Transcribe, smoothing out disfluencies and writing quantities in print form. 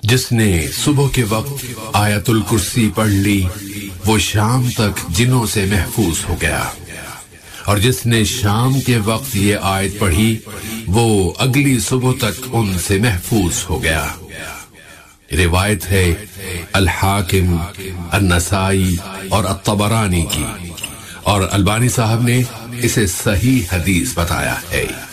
जिसने सुबह के वक्त आयतुल कुर्सी पढ़ ली वो शाम तक जिन्नों से महफूज हो गया, और जिसने शाम के वक्त ये आयत पढ़ी वो अगली सुबह तक उनसे महफूज हो गया। रिवायत है अल हाकिम, अन-नसाई और अत-तबरानी की, और अलबानी साहब ने इसे सही हदीस बताया है।